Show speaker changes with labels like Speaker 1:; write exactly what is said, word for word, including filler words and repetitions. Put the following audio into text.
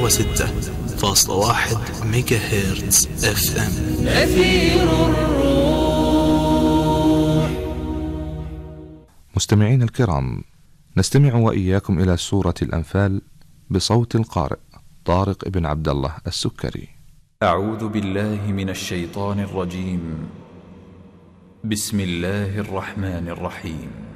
Speaker 1: وستة فاصلة واحد ميجا هرتز اف ام.
Speaker 2: أثير الروح.
Speaker 3: مستمعين الكرام، نستمع وإياكم إلى سورة الأنفال بصوت القارئ طارق بن عبد الله السكري.
Speaker 4: أعوذ بالله من الشيطان الرجيم. بسم الله الرحمن الرحيم.